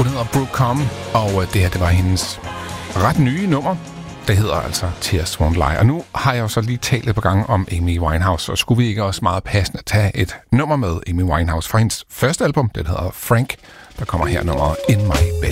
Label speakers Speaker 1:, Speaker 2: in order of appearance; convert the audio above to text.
Speaker 1: Hun hedder Brooke Com, og det her, det var hendes ret nye nummer. Det hedder altså Tears Won't Lie. Og nu har jeg jo så lige talt et par gange om Amy Winehouse, og skulle vi ikke også meget passende tage et nummer med Amy Winehouse fra hendes første album, det hedder Frank, der kommer her nummeret In My Bed.